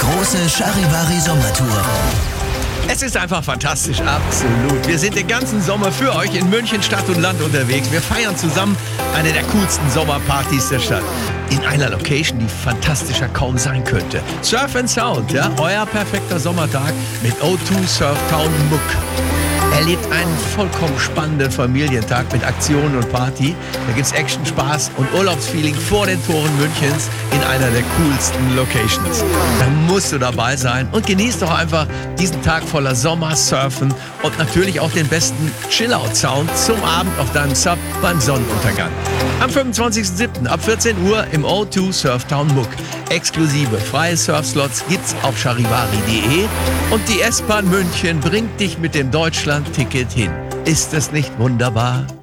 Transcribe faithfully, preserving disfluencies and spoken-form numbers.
große Charivari Sommertour. Es ist einfach fantastisch, absolut. Wir sind den ganzen Sommer für euch in München Stadt und Land unterwegs. Wir feiern zusammen eine der coolsten Sommerpartys der Stadt. In einer Location, die fantastischer kaum sein könnte. Surf and Sound, ja, euer perfekter Sommertag mit O zwei Surftown Muck. Erlebt einen vollkommen spannenden Familientag mit Aktionen und Party. Da gibt's Action, Spaß und Urlaubsfeeling vor den Toren Münchens in einer der coolsten Locations. Da musst du dabei sein und genießt doch einfach diesen Tag voller Sommer, Surfen und natürlich auch den besten Chill-Out-Sound zum Abend auf deinem Sub beim Sonnenuntergang. Am fünfundzwanzigsten siebten ab vierzehn Uhr im O zwei Surftown Muck. Exklusive freie Surfslots gibt's auf charivari punkt de und die S-Bahn München bringt dich mit dem Deutschland-Ticket hin. Ist das nicht wunderbar?